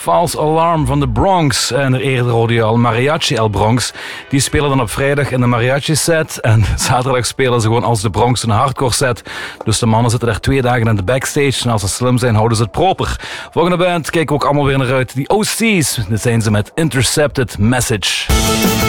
False Alarm van de Bronx. En eerder hoorde je al Mariachi El Bronx. Die spelen dan op vrijdag in de mariachi set. En zaterdag spelen ze gewoon als de Bronx een hardcore set. Dus de mannen zitten daar 2 dagen in de backstage. En als ze slim zijn, houden ze het proper. Volgende band kijken we ook allemaal weer naar uit. Die OC's. Dit zijn ze met Intercepted Message.